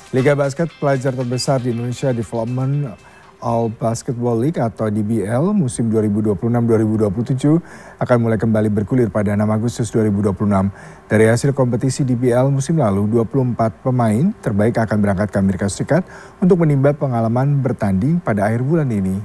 Liga basket pelajar terbesar di Indonesia Development All Basketball League atau DBL musim 2026-2027 akan mulai kembali bergulir pada 6 Agustus 2026. Dari hasil kompetisi DBL musim lalu, 24 pemain terbaik akan berangkat ke Amerika Serikat untuk menimba pengalaman bertanding pada akhir bulan ini.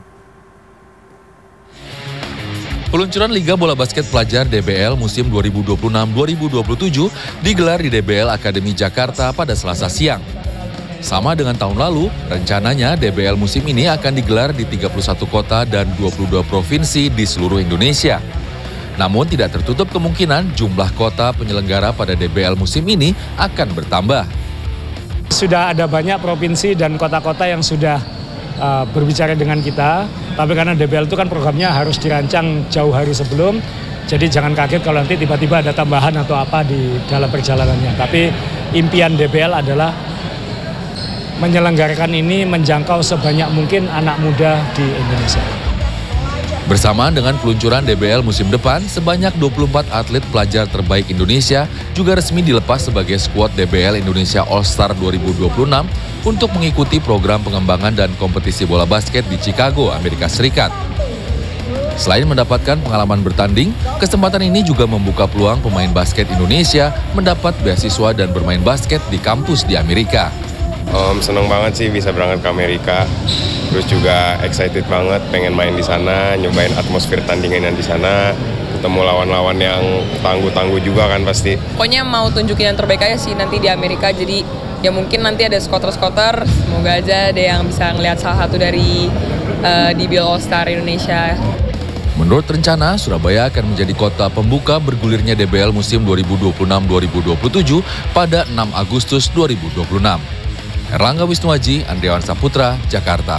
Peluncuran Liga Bola Basket Pelajar DBL musim 2026-2027 digelar di DBL Akademi Jakarta pada Selasa siang. Sama dengan tahun lalu, rencananya DBL musim ini akan digelar di 31 kota dan 22 provinsi di seluruh Indonesia. Namun tidak tertutup kemungkinan jumlah kota penyelenggara pada DBL musim ini akan bertambah. Sudah ada banyak provinsi dan kota-kota yang sudah berbicara dengan kita, tapi karena DBL itu kan programnya harus dirancang jauh hari sebelum, jadi jangan kaget kalau nanti tiba-tiba ada tambahan atau apa di dalam perjalanannya. Tapi impian DBL adalah menyelenggarakan ini menjangkau sebanyak mungkin anak muda di Indonesia. Bersamaan dengan peluncuran DBL musim depan, sebanyak 24 atlet pelajar terbaik Indonesia juga resmi dilepas sebagai skuad DBL Indonesia All-Star 2026 untuk mengikuti program pengembangan dan kompetisi bola basket di Chicago, Amerika Serikat. Selain mendapatkan pengalaman bertanding, kesempatan ini juga membuka peluang pemain basket Indonesia mendapat beasiswa dan bermain basket di kampus di Amerika. Seneng banget sih bisa berangkat ke Amerika, terus juga excited banget pengen main di sana, nyobain atmosfer tandingan yang di sana, ketemu lawan-lawan yang tangguh-tangguh juga kan pasti. Pokoknya mau tunjukin yang terbaik aja sih nanti di Amerika, jadi ya mungkin nanti ada skoter-skoter, semoga aja ada yang bisa ngelihat salah satu dari DBL All-Star Indonesia. Menurut rencana, Surabaya akan menjadi kota pembuka bergulirnya DBL musim 2026-2027 pada 6 Agustus 2026. Erlangga Wisnuaji, Andriawan Saputra, Jakarta.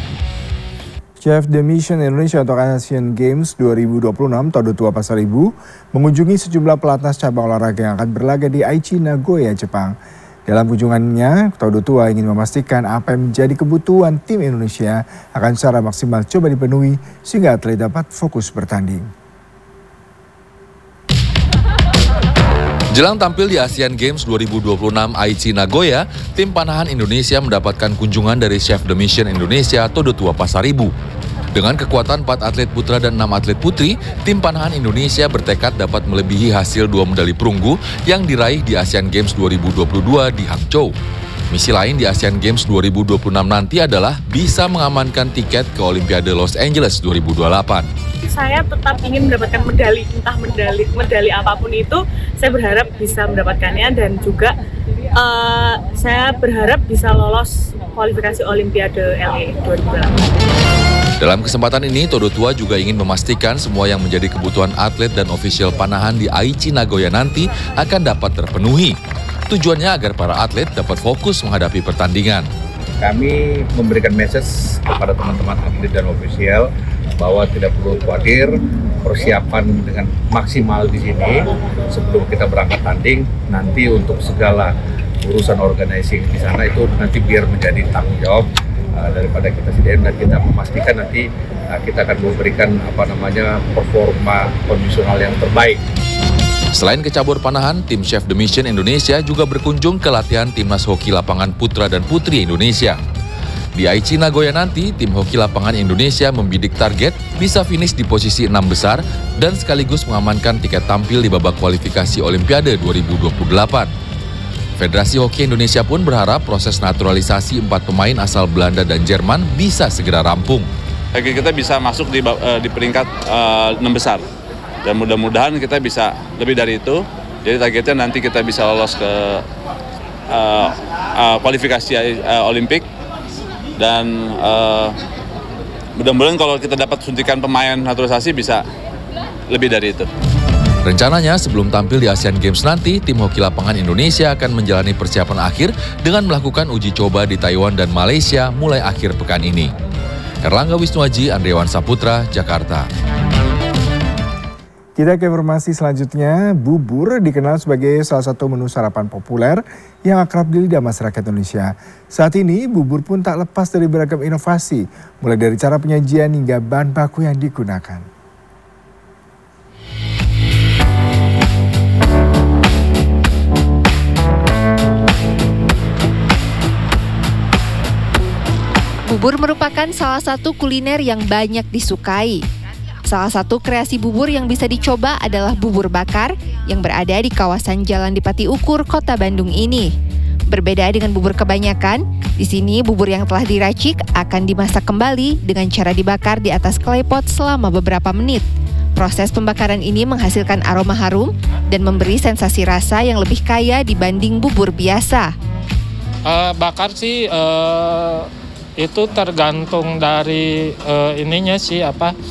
Chef de Mission Indonesia untuk Asian Games 2026 Todo Tua Pasar Ibu mengunjungi sejumlah pelatnas cabang olahraga yang akan berlaga di Aichi, Nagoya, Jepang. Dalam kunjungannya, Todo Tua ingin memastikan apa yang menjadi kebutuhan tim Indonesia akan secara maksimal coba dipenuhi sehingga atlet dapat fokus bertanding. Jelang tampil di Asian Games 2026 Aichi, Nagoya, tim panahan Indonesia mendapatkan kunjungan dari Chef de Mission Indonesia Todo Tua Pasar Ibu. Dengan kekuatan 4 atlet putra dan 6 atlet putri, tim panahan Indonesia bertekad dapat melebihi hasil 2 medali perunggu yang diraih di Asian Games 2022 di Hangzhou. Misi lain di Asian Games 2026 nanti adalah bisa mengamankan tiket ke Olimpiade Los Angeles 2028. Saya tetap ingin mendapatkan medali, entah medali apapun itu, saya berharap bisa mendapatkannya dan juga saya berharap bisa lolos kualifikasi Olimpiade LA 2028. Dalam kesempatan ini, Todo Tua juga ingin memastikan semua yang menjadi kebutuhan atlet dan ofisial panahan di Aichi, Nagoya nanti akan dapat terpenuhi. Tujuannya agar para atlet dapat fokus menghadapi pertandingan. Kami memberikan message kepada teman-teman atlet dan ofisial bahwa tidak perlu khawatir, persiapan dengan maksimal di sini sebelum kita berangkat tanding. Nanti untuk segala urusan organizing di sana itu nanti biar menjadi tanggung jawab daripada kita sendiri, dan kita memastikan nanti kita akan memberikan performa kondisional yang terbaik. Selain ke cabur panahan, tim Chef de Mission Indonesia juga berkunjung ke latihan timnas hoki lapangan putra dan putri Indonesia. Di Aichi, Nagoya nanti, tim hoki lapangan Indonesia membidik target bisa finish di posisi 6 besar dan sekaligus mengamankan tiket tampil di babak kualifikasi Olimpiade 2028. Federasi Hoki Indonesia pun berharap proses naturalisasi 4 pemain asal Belanda dan Jerman bisa segera rampung. Kita bisa masuk di peringkat 6 besar dan mudah-mudahan kita bisa lebih dari itu. Jadi targetnya nanti kita bisa lolos ke kualifikasi Olimpik. Dan mudah-mudahan kalau kita dapat suntikan pemain naturalisasi bisa lebih dari itu. Rencananya sebelum tampil di Asian Games nanti, tim hoki lapangan Indonesia akan menjalani persiapan akhir dengan melakukan uji coba di Taiwan dan Malaysia mulai akhir pekan ini. Erlangga Wisnuaji, Andriawan Saputra, Jakarta. Kita ke informasi selanjutnya, bubur dikenal sebagai salah satu menu sarapan populer yang akrab di lidah masyarakat Indonesia. Saat ini, bubur pun tak lepas dari beragam inovasi, mulai dari cara penyajian hingga bahan baku yang digunakan. Bubur merupakan salah satu kuliner yang banyak disukai. Salah satu kreasi bubur yang bisa dicoba adalah bubur bakar yang berada di kawasan Jalan Dipati Ukur, Kota Bandung ini. Berbeda dengan bubur kebanyakan, di sini bubur yang telah diracik akan dimasak kembali dengan cara dibakar di atas klepot selama beberapa menit. Proses pembakaran ini menghasilkan aroma harum dan memberi sensasi rasa yang lebih kaya dibanding bubur biasa. Bakar sih itu tergantung dari ininya sih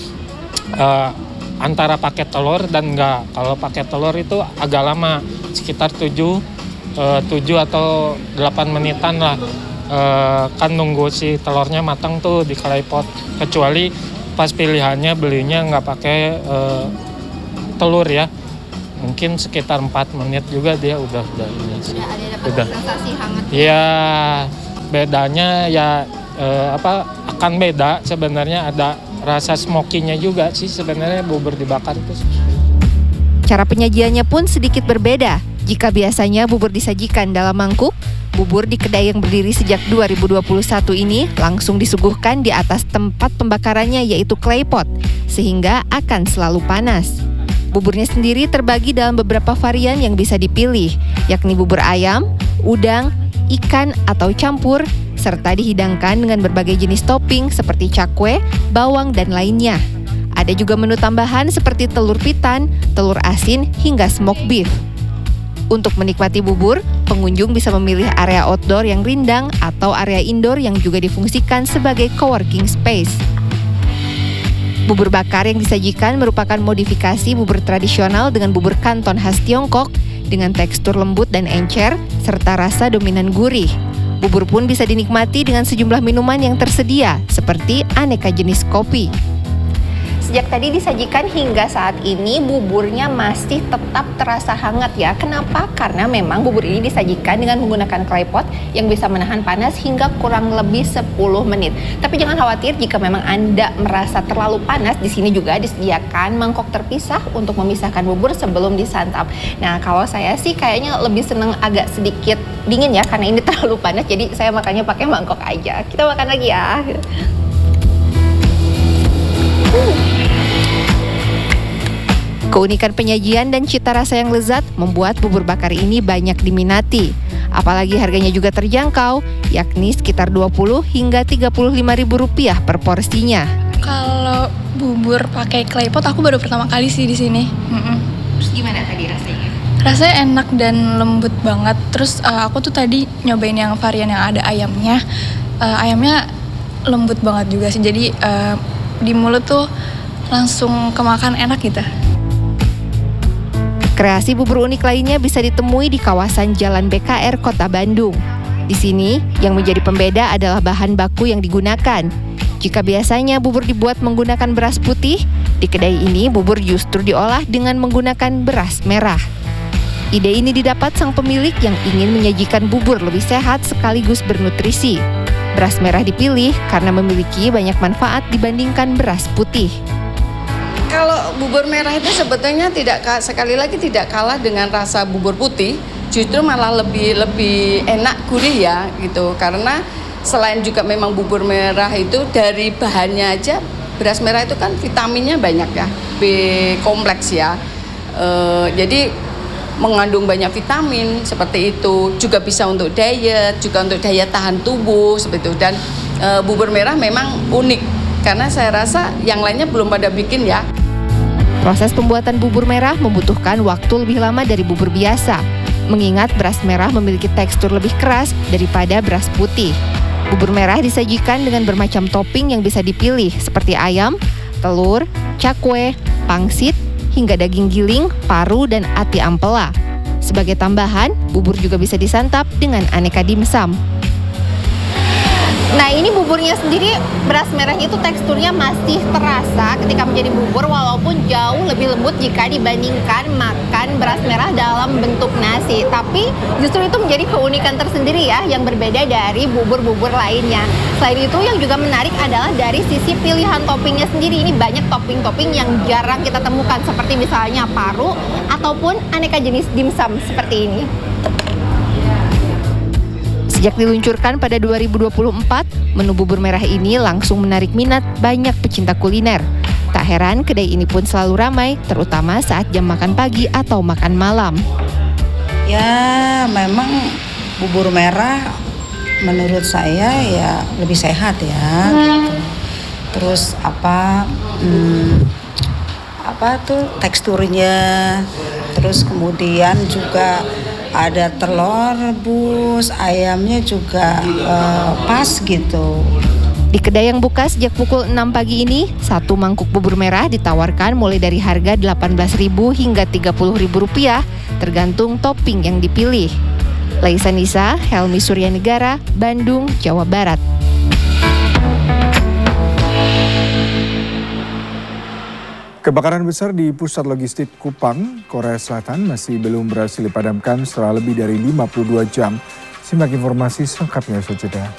antara pakai telur dan enggak. Kalau pakai telur itu agak lama, sekitar 7 atau 8 menitan lah. Kan nunggu si telurnya matang tuh di klepot. Kecuali pas pilihannya belinya nggak pakai telur ya. Mungkin sekitar 4 menit juga dia udah Udah sensasi hangat. Ya, bedanya ya akan beda sebenarnya, ada rasa smoky-nya juga sih sebenarnya bubur dibakar itu. Cara penyajiannya pun sedikit berbeda. Jika biasanya bubur disajikan dalam mangkuk, bubur di kedai yang berdiri sejak 2021 ini langsung disuguhkan di atas tempat pembakarannya yaitu klepot, sehingga akan selalu panas. Buburnya sendiri terbagi dalam beberapa varian yang bisa dipilih, yakni bubur ayam, udang, ikan atau campur, serta dihidangkan dengan berbagai jenis topping seperti cakwe, bawang, dan lainnya. Ada juga menu tambahan seperti telur pitan, telur asin, hingga smoked beef. Untuk menikmati bubur, pengunjung bisa memilih area outdoor yang rindang atau area indoor yang juga difungsikan sebagai coworking space. Bubur bakar yang disajikan merupakan modifikasi bubur tradisional dengan bubur kanton khas Tiongkok dengan tekstur lembut dan encer serta rasa dominan gurih. Bubur pun bisa dinikmati dengan sejumlah minuman yang tersedia seperti aneka jenis kopi. Sejak tadi disajikan hingga saat ini buburnya masih tetap terasa hangat ya. Kenapa? Karena memang bubur ini disajikan dengan menggunakan klepot yang bisa menahan panas hingga kurang lebih 10 menit. Tapi jangan khawatir jika memang Anda merasa terlalu panas, di sini juga disediakan mangkok terpisah untuk memisahkan bubur sebelum disantap. Nah, kalau saya sih kayaknya lebih seneng agak sedikit dingin ya karena ini terlalu panas, jadi saya makanya pakai mangkok aja. Kita makan lagi ya. Keunikan penyajian dan cita rasa yang lezat membuat bubur bakar ini banyak diminati. Apalagi harganya juga terjangkau, yakni sekitar Rp20 hingga Rp35.000 per porsinya. Kalau bubur pakai klepot aku baru pertama kali sih di sini. Terus gimana tadi rasanya? Rasanya enak dan lembut banget. Terus aku tuh tadi nyobain yang varian yang ada ayamnya. Ayamnya lembut banget juga sih. Jadi di mulut tuh langsung kemakan enak gitu. Kreasi bubur unik lainnya bisa ditemui di kawasan Jalan BKR Kota Bandung. Di sini, yang menjadi pembeda adalah bahan baku yang digunakan. Jika biasanya bubur dibuat menggunakan beras putih, di kedai ini bubur justru diolah dengan menggunakan beras merah. Ide ini didapat sang pemilik yang ingin menyajikan bubur lebih sehat sekaligus bernutrisi. Beras merah dipilih karena memiliki banyak manfaat dibandingkan beras putih. Kalau bubur merah itu sebetulnya sekali lagi tidak kalah dengan rasa bubur putih, justru malah lebih enak gurih ya gitu. Karena selain juga memang bubur merah itu dari bahannya aja, beras merah itu kan vitaminnya banyak ya, B kompleks ya. Jadi mengandung banyak vitamin seperti itu, juga bisa untuk diet, juga untuk daya tahan tubuh seperti itu. Dan bubur merah memang unik karena saya rasa yang lainnya belum pada bikin ya. Proses pembuatan bubur merah membutuhkan waktu lebih lama dari bubur biasa, mengingat beras merah memiliki tekstur lebih keras daripada beras putih. Bubur merah disajikan dengan bermacam topping yang bisa dipilih seperti ayam, telur, cakwe, pangsit, hingga daging giling, paru, dan ati ampela. Sebagai tambahan, bubur juga bisa disantap dengan aneka dimsum. Nah, ini buburnya sendiri, beras merahnya itu teksturnya masih terasa ketika menjadi bubur walaupun jauh lebih lembut jika dibandingkan makan beras merah dalam bentuk nasi. Tapi justru itu menjadi keunikan tersendiri ya yang berbeda dari bubur-bubur lainnya. Selain itu yang juga menarik adalah dari sisi pilihan toppingnya sendiri. Ini banyak topping-topping yang jarang kita temukan seperti misalnya paru ataupun aneka jenis dimsum seperti ini. Sejak diluncurkan pada 2024, menu bubur merah ini langsung menarik minat banyak pecinta kuliner. Tak heran kedai ini pun selalu ramai, terutama saat jam makan pagi atau makan malam. Ya, memang bubur merah menurut saya ya lebih sehat ya. Gitu. Terus teksturnya, terus kemudian juga ada telur rebus, ayamnya juga pas gitu. Di kedai yang buka sejak pukul 6 pagi ini, satu mangkuk bubur merah ditawarkan mulai dari harga Rp18.000 hingga Rp30.000, tergantung topping yang dipilih. Laisa Nisa, Helmi Suryanegara, Bandung, Jawa Barat. Kebakaran besar di pusat logistik Kupang, Korea Selatan masih belum berhasil dipadamkan setelah lebih dari 52 jam. Simak informasi selengkapnya sejenak.